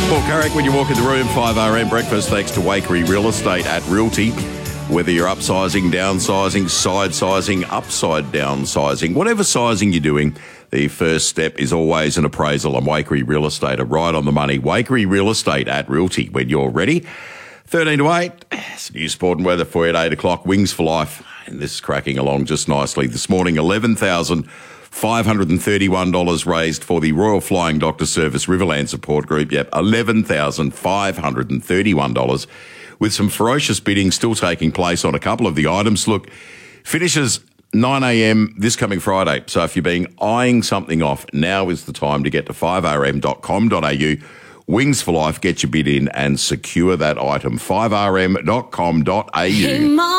Paul Carrick, when you walk in the room, 5RM breakfast, thanks to Wakery Real Estate at Realty. Whether you're upsizing, downsizing, side sizing, upside downsizing, whatever sizing you're doing, the first step is always an appraisal, and Wakery Real Estate are right on the money. Wakery Real Estate at Realty. When you're ready, 13 to 8, it's news, sport and weather for you at 8 o'clock. Wings for Life, and this is cracking along just nicely. This morning, $11,531 raised for the Royal Flying Doctor Service Riverland Support Group. Yep, $11,531, with some ferocious bidding still taking place on a couple of the items. Look, finishes 9 a.m. this coming Friday. So if you've been eyeing something off, now is the time to get to 5rm.com.au. Wings for Life, get your bid in and secure that item. 5rm.com.au.